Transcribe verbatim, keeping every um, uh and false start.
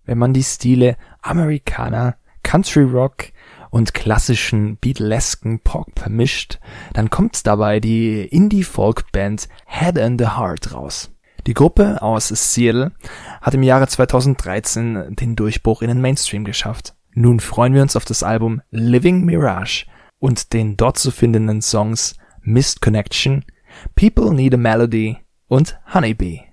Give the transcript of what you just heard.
Wenn man die Stile Americana, Country Rock und klassischen Beatlesken Pop mischt, dann kommt dabei die Indie-Folk-Band Head and the Heart raus. Die Gruppe aus Seattle hat im Jahre zweitausenddreizehn den Durchbruch in den Mainstream geschafft. Nun freuen wir uns auf das Album Living Mirage und den dort zu findenden Songs Missed Connection, People Need a Melody und Honeybee.